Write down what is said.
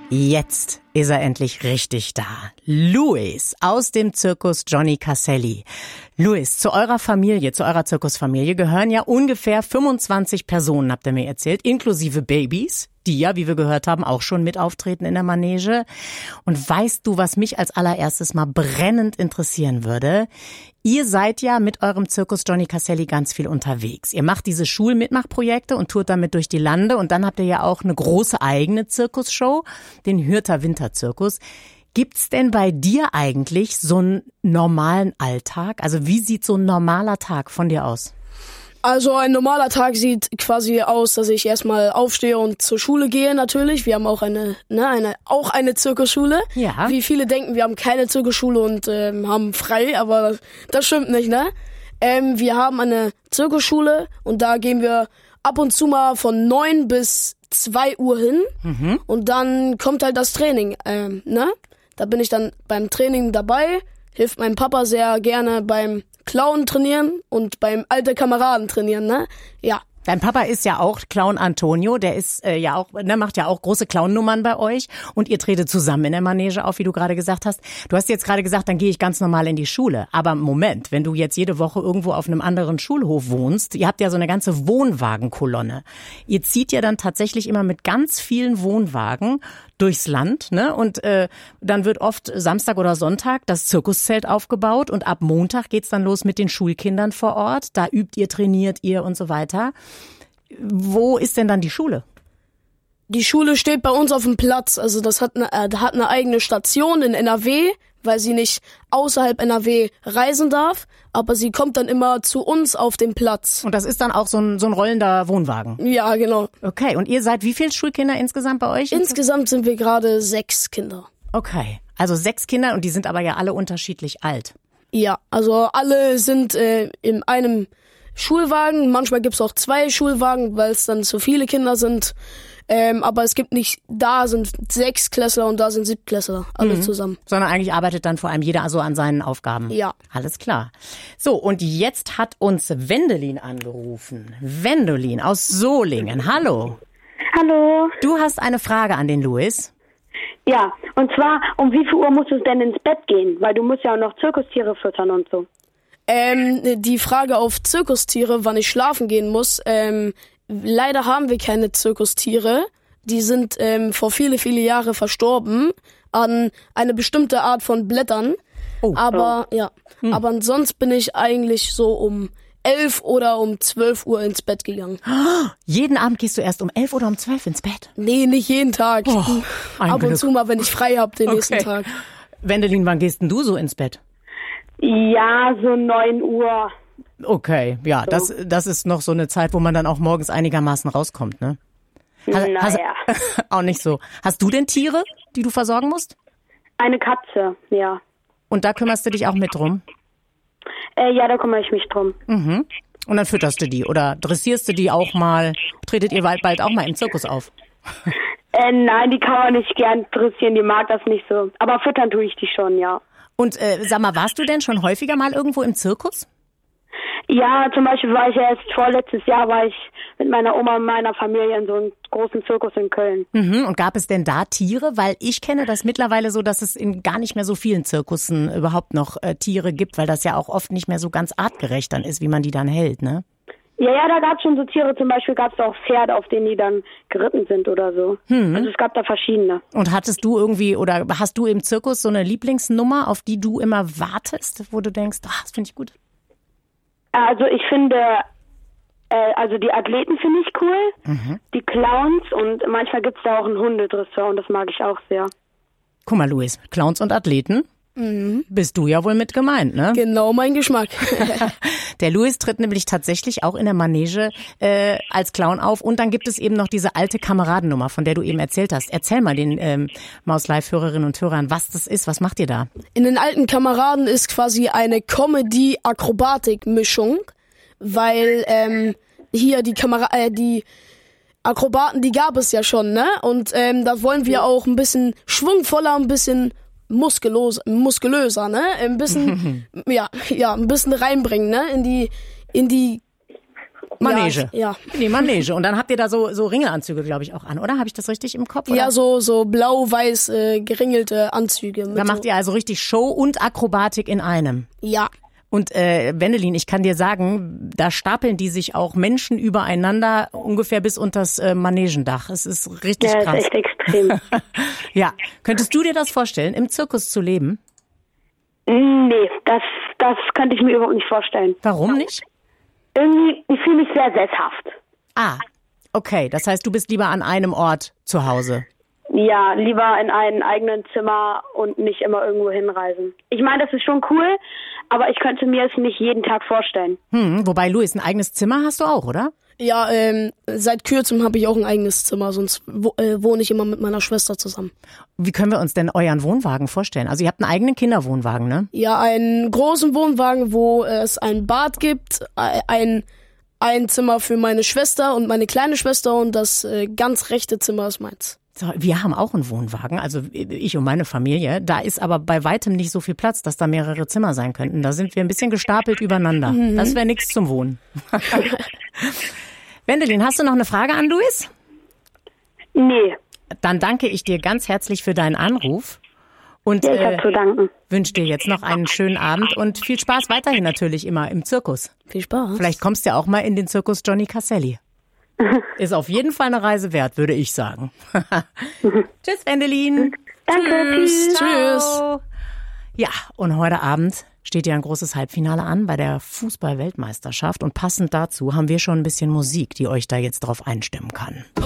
Jetzt ist er endlich richtig da. Luis aus dem Zirkus Johnny Caselli. Luis, zu eurer Familie, zu eurer Zirkusfamilie gehören ja ungefähr 25 Personen, habt ihr mir erzählt, inklusive Babys, die ja, wie wir gehört haben, auch schon mit auftreten in der Manege. Und weißt du, was mich als allererstes mal brennend interessieren würde? Ihr seid ja mit eurem Zirkus Johnny Caselli ganz viel unterwegs. Ihr macht diese Schulmitmachprojekte und tourt damit durch die Lande. Und dann habt ihr ja auch eine große eigene Zirkusshow, den Hürter Winterzirkus. Gibt's denn bei dir eigentlich so einen normalen Alltag? Also wie sieht so ein normaler Tag von dir aus? Also ein normaler Tag sieht quasi aus, dass ich erstmal aufstehe und zur Schule gehe natürlich. Wir haben auch eine Zirkusschule. Ja. Wie viele denken, wir haben keine Zirkusschule und haben frei, aber das stimmt nicht, ne? Wir haben eine Zirkusschule und da gehen wir ab und zu mal von 9 bis 2 Uhr hin. Und dann kommt halt das Training, ne? Da bin ich dann beim Training dabei, hilft meinem Papa sehr gerne beim Clown trainieren und beim alte Kameraden trainieren, ne? Ja. Dein Papa ist ja auch Clown Antonio, der ist macht ja auch große Clownnummern bei euch und ihr tretet zusammen in der Manege auf, wie du gerade gesagt hast. Du hast jetzt gerade gesagt, dann gehe ich ganz normal in die Schule. Aber Moment, wenn du jetzt jede Woche irgendwo auf einem anderen Schulhof wohnst, ihr habt ja so eine ganze Wohnwagenkolonne. Ihr zieht ja dann tatsächlich immer mit ganz vielen Wohnwagen durchs Land, ne? Und dann wird oft Samstag oder Sonntag das Zirkuszelt aufgebaut und ab Montag geht's dann los mit den Schulkindern vor Ort. Da übt ihr, trainiert ihr und so weiter. Wo ist denn dann die Schule? Die Schule steht bei uns auf dem Platz. Also das hat eine eigene Station in NRW, weil sie nicht außerhalb NRW reisen darf. Aber sie kommt dann immer zu uns auf den Platz. Und das ist dann auch so ein rollender Wohnwagen? Ja, genau. Okay, und ihr seid wie viele Schulkinder insgesamt bei euch? Insgesamt sind wir gerade 6 Kinder. Okay, also 6 Kinder und die sind aber ja alle unterschiedlich alt. Ja, also alle sind in einem Schulwagen. Manchmal gibt's auch 2 Schulwagen, weil es dann zu viele Kinder sind. Aber es gibt nicht, da sind 6-Klässler und da sind 7-Klässler, alle zusammen. Sondern eigentlich arbeitet dann vor allem jeder so an seinen Aufgaben. Ja. Alles klar. So, und jetzt hat uns Wendelin angerufen. Wendelin aus Solingen. Hallo. Hallo. Du hast eine Frage an den Luis. Ja, und zwar, um wie viel Uhr musst du denn ins Bett gehen? Weil du musst ja auch noch Zirkustiere füttern und so. Die Frage auf Zirkustiere, wann ich schlafen gehen muss, leider haben wir keine Zirkustiere. Die sind vor viele, viele Jahre verstorben an eine bestimmte Art von Blättern. Oh. Aber ja, aber ansonsten bin ich eigentlich so um 11 oder um 12 Uhr ins Bett gegangen. Jeden Abend gehst du erst um 11 oder um 12 ins Bett? Nee, nicht jeden Tag. Oh, ab und zu mal, wenn ich frei habe den nächsten Okay. Tag. Wendelin, wann gehst denn du so ins Bett? Ja, so 9 Uhr. Okay, ja, das ist noch so eine Zeit, wo man dann auch morgens einigermaßen rauskommt, ne? Naja. Auch nicht so. Hast du denn Tiere, die du versorgen musst? Eine Katze, ja. Und da kümmerst du dich auch mit drum? Ja, da kümmere ich mich drum. Mhm. Und dann fütterst du die oder dressierst du die auch mal? Tretet ihr bald auch mal im Zirkus auf? Nein, die kann man nicht gern dressieren, die mag das nicht so. Aber füttern tue ich die schon, ja. Und sag mal, warst du denn schon häufiger mal irgendwo im Zirkus? Ja, zum Beispiel war ich erst vorletztes Jahr, war ich mit meiner Oma und meiner Familie in so einem großen Zirkus in Köln. Mhm. Und gab es denn da Tiere? Weil ich kenne das mittlerweile so, dass es in gar nicht mehr so vielen Zirkussen überhaupt noch Tiere gibt, weil das ja auch oft nicht mehr so ganz artgerecht dann ist, wie man die dann hält, ne? Ja, da gab es schon so Tiere, zum Beispiel gab es auch Pferde, auf denen die dann geritten sind oder so. Also es gab da verschiedene. Und hattest du irgendwie oder hast du im Zirkus so eine Lieblingsnummer, auf die du immer wartest, wo du denkst, das finde ich gut? Also ich finde, also die Athleten finde ich cool, die Clowns und manchmal gibt's da auch einen Hundedresseur und das mag ich auch sehr. Guck mal, Luis, Clowns und Athleten, bist du ja wohl mit gemeint, ne? Genau mein Geschmack. Der Luis tritt nämlich tatsächlich auch in der Manege als Clown auf und dann gibt es eben noch diese alte Kameradennummer, von der du eben erzählt hast. Erzähl mal den Maus-Live-Hörerinnen und Hörern, was das ist, was macht ihr da? In den alten Kameraden ist quasi eine Comedy-Akrobatik-Mischung, weil hier die Akrobaten, die gab es ja schon, ne? Und da wollen wir auch ein bisschen schwungvoller, ein bisschen muskulöser, ne? Ein bisschen, ja, ein bisschen reinbringen, ne? In die Manege. Ja. In die Manege. Und dann habt ihr da so Ringelanzüge, glaube ich, auch an, oder? Habe ich das richtig im Kopf? Oder? Ja, so blau-weiß geringelte Anzüge. Da macht ihr also richtig Show und Akrobatik in einem. Ja. Und Wendelin, ich kann dir sagen, da stapeln die sich auch Menschen übereinander ungefähr bis unters Manegendach. Es ist richtig krass. Ja, das ist echt extrem. Ja, könntest du dir das vorstellen, im Zirkus zu leben? Nee, das könnte ich mir überhaupt nicht vorstellen. Warum nicht? Irgendwie, ich fühle mich sehr sesshaft. Ah, okay. Das heißt, du bist lieber an einem Ort zu Hause. Ja, lieber in einem eigenen Zimmer und nicht immer irgendwo hinreisen. Ich meine, das ist schon cool, aber ich könnte mir es nicht jeden Tag vorstellen. Wobei, Luis, ein eigenes Zimmer hast du auch, oder? Ja, seit kürzem habe ich auch ein eigenes Zimmer, sonst wohne ich immer mit meiner Schwester zusammen. Wie können wir uns denn euren Wohnwagen vorstellen? Also ihr habt einen eigenen Kinderwohnwagen, ne? Ja, einen großen Wohnwagen, wo es ein Bad gibt, ein Zimmer für meine Schwester und meine kleine Schwester und das ganz rechte Zimmer ist meins. So, wir haben auch einen Wohnwagen, also ich und meine Familie. Da ist aber bei weitem nicht so viel Platz, dass da mehrere Zimmer sein könnten. Da sind wir ein bisschen gestapelt übereinander. Das wäre nichts zum Wohnen. Wendelin, hast du noch eine Frage an Luis? Nee. Dann danke ich dir ganz herzlich für deinen Anruf. Und Ja, ich habe zu danken. wünsche dir jetzt noch einen schönen Abend und viel Spaß weiterhin natürlich immer im Zirkus. Viel Spaß. Vielleicht kommst du ja auch mal in den Zirkus Johnny Caselli. Ist auf jeden Fall eine Reise wert, würde ich sagen. Tschüss, Wendelin. Danke, tschüss. Tschüss. Ja, und heute Abend steht ja ein großes Halbfinale an bei der Fußball-Weltmeisterschaft. Und passend dazu haben wir schon ein bisschen Musik, die euch da jetzt drauf einstimmen kann.